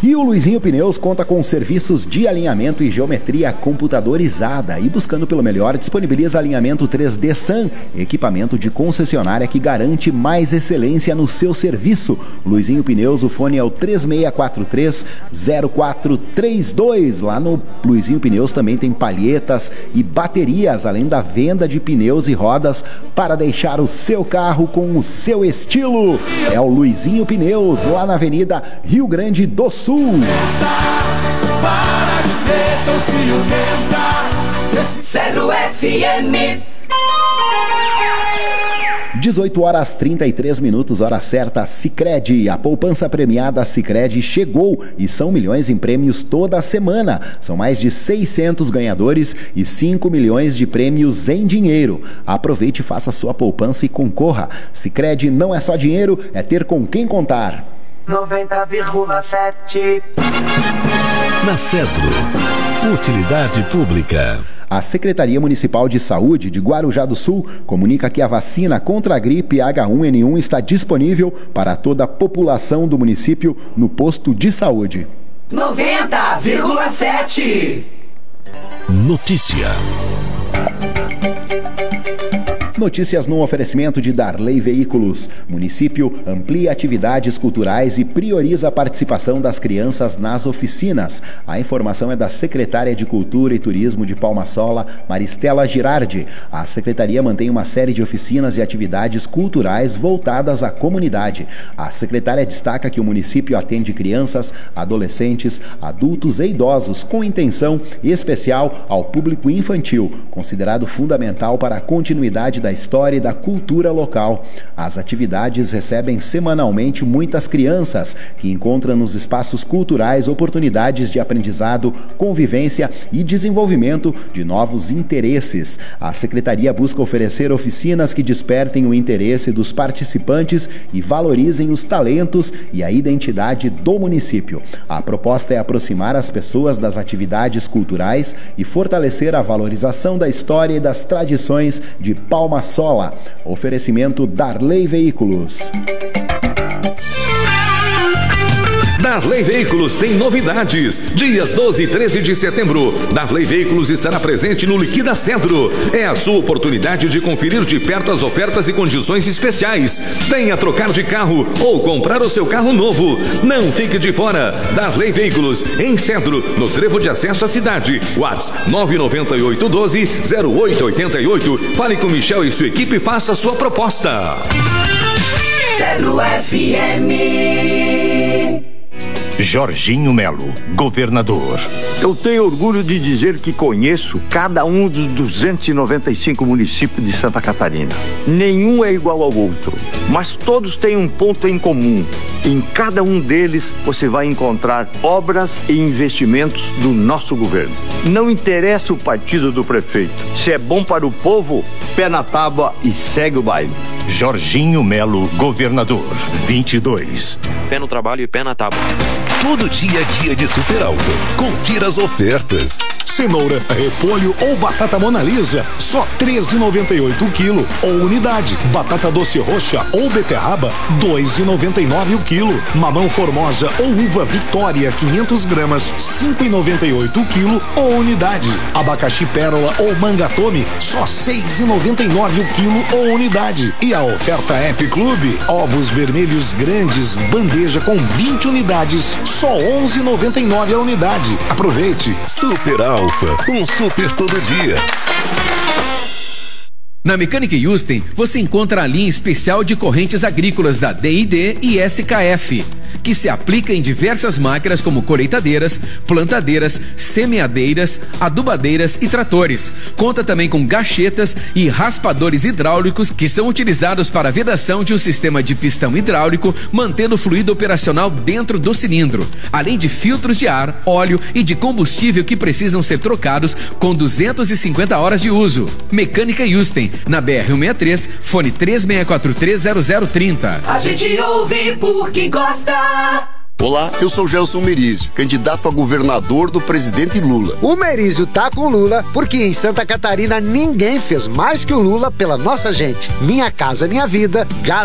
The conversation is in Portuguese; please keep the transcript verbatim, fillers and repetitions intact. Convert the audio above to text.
E o Luizinho Pneus conta com serviços de alinhamento e geometria computadorizada e, buscando pelo melhor, disponibiliza alinhamento três D S A M, equipamento de concessionária que garante mais excelência no seu serviço. Luizinho Pneus, o fone é o três seis quatro três, zero quatro três dois. Lá no Luizinho Pneus também tem palhetas e baterias, além da venda de pneus e rodas para deixar o seu carro com o seu estilo. É o Luizinho Pneus, lá na Avenida Rio Grande do Sul. Para de ser tão ciumenta. Zero F M. dezoito horas trinta e três minutos, hora certa. Sicredi, a poupança premiada Sicredi chegou e são milhões em prêmios toda semana. São mais de seiscentos ganhadores e cinco milhões de prêmios em dinheiro. Aproveite, faça sua poupança e concorra. Sicredi não é só dinheiro, é ter com quem contar. noventa vírgula sete. Na Cedro, utilidade pública. A Secretaria Municipal de Saúde de Guarujá do Sul comunica que a vacina contra a gripe H um N um está disponível para toda a população do município no posto de saúde. noventa vírgula sete. Notícia. Notícias no oferecimento de Darley Veículos. Município amplia atividades culturais e prioriza a participação das crianças nas oficinas. A informação é da secretária de Cultura e Turismo de Palma-Sola, Maristela Girardi. A secretaria mantém uma série de oficinas e atividades culturais voltadas à comunidade. A secretária destaca que o município atende crianças, adolescentes, adultos e idosos com intenção especial ao público infantil, considerado fundamental para a continuidade da história e da cultura local. As atividades recebem semanalmente muitas crianças que encontram nos espaços culturais oportunidades de aprendizado, convivência e desenvolvimento de novos interesses. A Secretaria busca oferecer oficinas que despertem o interesse dos participantes e valorizem os talentos e a identidade do município. A proposta é aproximar as pessoas das atividades culturais e fortalecer a valorização da história e das tradições de Palma Sola. Oferecimento Darley Veículos. Darley Veículos tem novidades. Dias doze e treze de setembro, Darley Veículos estará presente no Liquida Centro. É a sua oportunidade de conferir de perto as ofertas e condições especiais. Venha trocar de carro ou comprar o seu carro novo. Não fique de fora. Darley Veículos, em Centro, no trevo de acesso à cidade. WhatsApp nove nove oito um dois zero oito oito oito. Fale com Michel e sua equipe e faça a sua proposta. Zero F M. Jorginho Melo, governador. Eu tenho orgulho de dizer que conheço cada um dos duzentos e noventa e cinco municípios de Santa Catarina. Nenhum é igual ao outro, mas todos têm um ponto em comum. Em cada um deles você vai encontrar obras e investimentos do nosso governo. Não interessa o partido do prefeito. Se é bom para o povo, pé na tábua e segue o baile. Jorginho Melo, governador, vinte e dois. Fé no trabalho e pé na tábua. Todo dia a dia de Super Alfa. Confira as ofertas. Cenoura, repolho ou batata Mona Lisa, só três reais e noventa e oito o quilo ou unidade. Batata doce roxa ou beterraba, dois reais e noventa e nove o quilo. Mamão formosa ou uva Vitória, quinhentas gramas, cinco reais e noventa e oito o quilo ou unidade. Abacaxi pérola ou mangatome, só seis reais e noventa e nove o quilo ou unidade. E a oferta App Clube, ovos vermelhos grandes, bandeja com vinte unidades, só onze reais e noventa e nove a unidade. Aproveite. Super Alfa, um super todo dia. Na Mecânica Houston, você encontra a linha especial de correntes agrícolas da D I D e S K F, que se aplica em diversas máquinas como colheitadeiras, plantadeiras, semeadeiras, adubadeiras e tratores. Conta também com gachetas e raspadores hidráulicos que são utilizados para a vedação de um sistema de pistão hidráulico, mantendo o fluido operacional dentro do cilindro, além de filtros de ar, óleo e de combustível que precisam ser trocados com duzentas e cinquenta horas de uso. Mecânica Houston, na B R cento e sessenta e três, fone três seis quatro três zero zero três zero. A gente ouve porque gosta. Olá, eu sou Gelson Merizio, candidato a governador do presidente Lula. O Merizio tá com Lula porque em Santa Catarina ninguém fez mais que o Lula pela nossa gente. Minha Casa Minha Vida,